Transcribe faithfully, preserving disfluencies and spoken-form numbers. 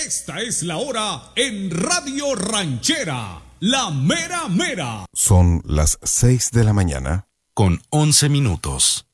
Esta es la hora en Radio Ranchera, la mera mera. Son las seis de la mañana. Con once minutos.